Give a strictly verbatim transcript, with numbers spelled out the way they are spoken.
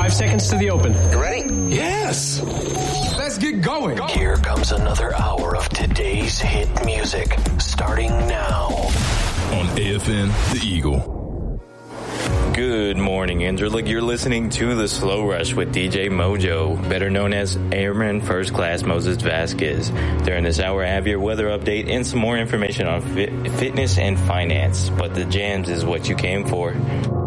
Five seconds to the open. You ready? Yes. Let's get going. Go. Here comes another hour of today's hit music, starting now. On A F N, The Eagle. Good morning, Andrew. You're listening to The Slow Rush with D J Mojo, better known as Airman First Class Moses Vasquez. During this hour, I have your weather update and some more information on fit- fitness and finance, but the jams is what you came for.